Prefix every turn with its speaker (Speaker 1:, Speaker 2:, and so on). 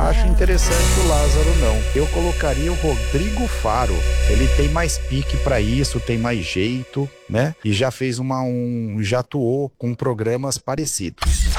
Speaker 1: acho interessante o Lázaro, não. Eu colocaria o Rodrigo Faro. Ele tem mais pique pra isso, tem mais jeito, né? E já fez já atuou com programas parecidos.